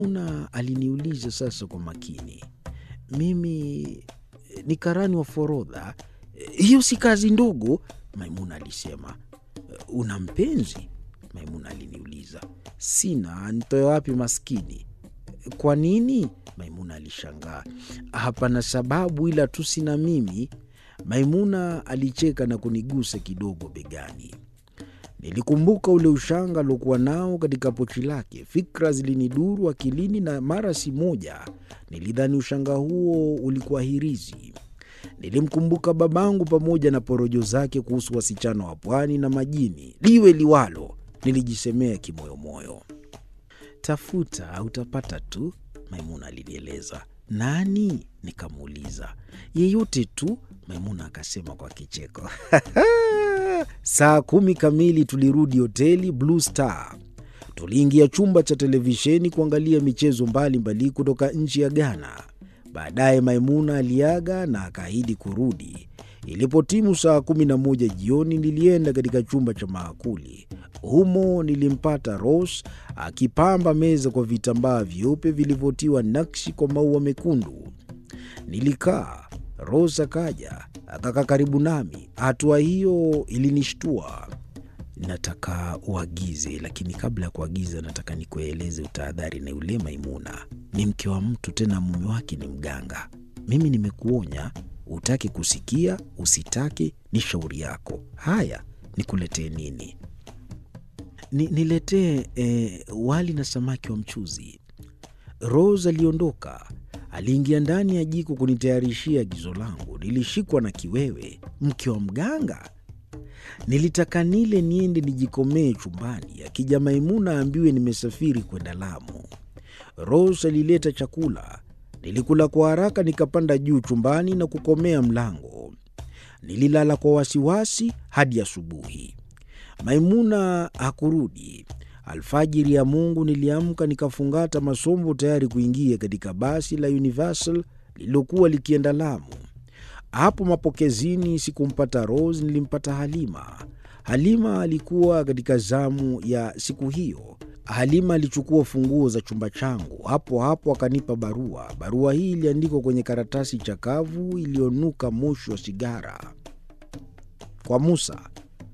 Maimuna aliniuliza sasa kwa makini. Mimi ni karani wa forodha. Hiyo si kazi ndogo, Maimuna alisema. Una mpenzi? Maimuna aliniuliza. Sina, nitoe wapi maskini? Kwa nini? Maimuna alishangaa. Hapana sababu ila tu sina mimi. Maimuna alicheka na kunigusa kidogo begani. Nilikumbuka ule ushanga aliokuwa nao katika pochi lake. Fikra ziliniduru akilini na mara si moja nilidhani ushanga huo ulikuwa hirizi. Nilimkumbuka babangu pamoja na porojo zake kuhusu wasichana wa pwani na majini. Liwe liwalo, nilijisemea kimoyomoyo. Tafuta utapata tu, Maimuna alinieleza. Nani? Nikamuuliza. Yeyote tu, Maimuna akasema kwa kicheko. Saa 10 kamili tulirudi hoteli Blue Star. Tuliingia chumba cha televisheni kuangalia michezo mbalimbali kutoka nchi ya Ghana. Baadaye Maimuna aliaga na akaahidi kurudi. Ilipotimu saa 11 jioni nilienda katika chumba cha maakuli. Humo nilimpata Rose akipamba meza kwa vitambaa vyeupe vilivyotiwa nakshi kwa maua mekundu. Nilikaa. Rose akaja, akakaa karibu nami. Hatua hiyo ilinishtua. Nataka uagize, lakini kabla ya kuagiza nataka nikueleze utahadhari na yule Maimuna. Ni mke wa mtu, tena mume wake ni mganga. Mimi nimekuonya, utake kusikia, usitake, ni shauri yako. Haya, nikuletee nini? Niletee wali na samaki wa mchuzi. Rose aliondoka. Aliingia ndani ya jiko kunitayarishia agizo langu. Nilishikwa na kiwewe. Mke wa mganga? Nilitaka nile niende nijikomee chumbani. Akija Maimuna aambiwe nimesafiri kwenda Lamu. Rose alileta chakula. Nilikula kwa haraka nikapanda juu chumbani na kukomea mlango. Nililala kwa wasiwasi hadi asubuhi. Maimuna hakurudi. Alfajiri ya Mungu niliamka nikafungata masombo tayari kuingia katika basi la Universal lililokuwa likienda Lamu. Hapo mapokezini sikumpata Rose, nilimpata Halima. Halima alikuwa katika zamu ya siku hiyo. Halima alichukua funguo za chumba changu. Hapo akanipa barua. Barua hii iliandikwa kwenye karatasi chakavu iliyonuka moshi wa sigara. Kwa Musa,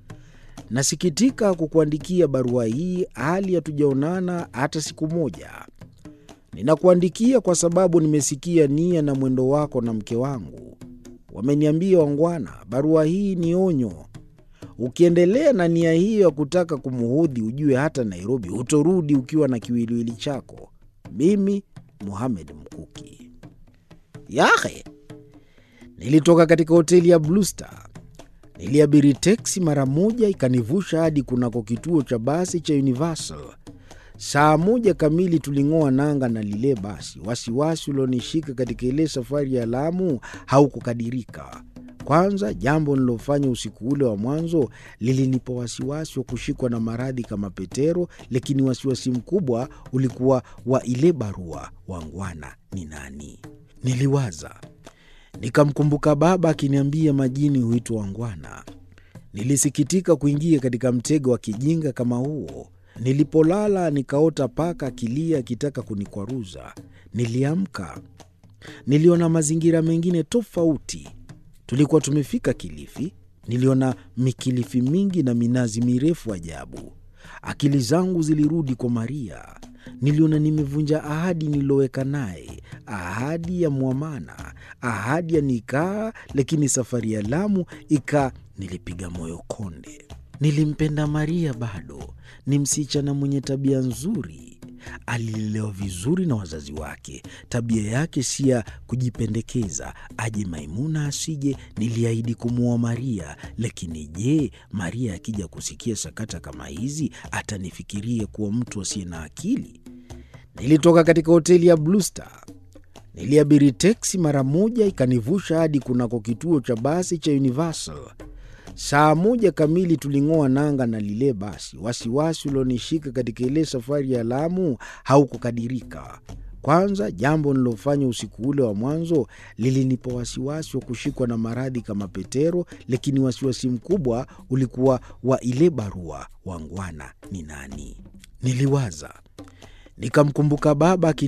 nasikitika kukuandikia barua hii hali hatujaonana hata siku moja. Ninakuandikia kwa sababu nimesikia nia na mwendo wako na mke wangu. Wameniambia wangwana, barua hii ni onyo. Ukiendelea na nia hiyo ya kutaka kumuudhi, ujue hata Nairobi hutorudi ukiwa na kiwiliwili chako. Mimi, Mohamed Mkuki. Yahe, nilitoka katika hoteli ya Blue Star. Niliabiri teksi mara moja ikanivusha hadi kunako kituo cha basi cha Universal. Saa 1 kamili tuling'oa nanga na lile basi. Wasiwasi ulionishika katika ile safari ya Lamu haukukadirika. Kwanza, jambo nilofanya usiku ule wa mwanzo lilinipa wasiwasi wa kushikwa na maradhi kama Petero, lakini wasiwasi mkubwa ulikuwa wa ile barua. Wangwana ni nani? Niliwaza. Nikamkumbuka baba akiniambia majini huitwa wangwana. Nilisikitika kuingia katika mtego wa kijinga kama huo. Nilipolala nikaota paka akilia akitaka kunikwaruza. Niliamka. Niliona mazingira mengine tofauti. Tulikuwa tumefika Kilifi. Niliona mikilifi mingi na minazi mirefu ajabu. Akili zangu zilirudi kwa Maria. Niliona nimevunja ahadi niloweka naye, ahadi ya muamana, ahadi ya nikaa, lakini safari ya Lamu nilipiga moyo konde. Nilimpenda Maria bado, ni msichana mwenye tabia nzuri. Alilelewa vizuri na wazazi wake. Tabia yake si ya kujipendekeza. Aje Maimuna asije, niliahidi kumuoa Maria. Lakini je, Maria akija kusikia sakata kama hizi, atanifikiria kuwa mtu asiye na akili? Nilitoka katika hoteli ya Blue Star. Niliabiri teksi mara moja ikanivusha hadi kunako kituo cha basi cha Universal. Saa 1 kamili tuling'oa nanga na lile basi. Wasiwasi ulionishika katika ile safari ya Lamu haukukadirika. Kwanza, jambo nilofanya usiku ule wa mwanzo lilinipa wasiwasi wa kushikwa na maradhi kama Petero, lakini wasiwasi mkubwa ulikuwa wa ile barua. Wangwana ni nani? Niliwaza. Nikamkumbuka baba